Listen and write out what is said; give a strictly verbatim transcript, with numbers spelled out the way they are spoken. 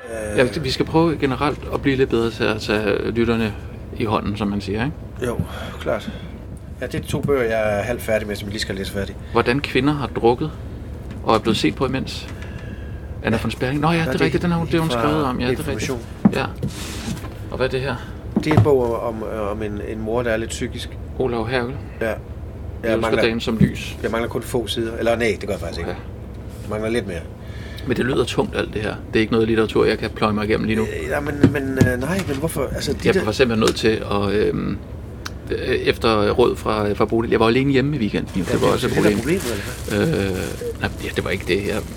Ja, vi skal prøve generelt at blive lidt bedre til at tage lytterne i hånden, som man siger, ikke? Jo, klart. Ja, det er de to bøger, jeg er halvt færdig med, som jeg lige skal læse færdig. Hvordan kvinder har drukket og er blevet set på imens. Anna von Sperling. Nå ja, det er rigtigt, den har hun, det hun skrevet om. Ja, det er rigtigt. Ja. Og hvad er det her? Det er en bog om, om en, en mor, der er lidt psykisk. Olav Hergel. Ja. Jeg mangler dagen som lys. Jeg mangler kun få sider. Eller nej, det gør jeg faktisk okay. ikke. Jeg mangler lidt mere. Men det lyder tungt alt det her. Det er ikke noget litteratur, jeg kan pløje mig igennem lige nu. Ja, men, men nej, men hvorfor? Altså, de jeg der... var simpelthen nødt til at... Øhm, efter råd fra, fra Bodil. Jeg var alene hjemme i weekenden. Ja, det var også et problem. Problemet, eller hvad? Øh, nej, ja, det var ikke det. Jeg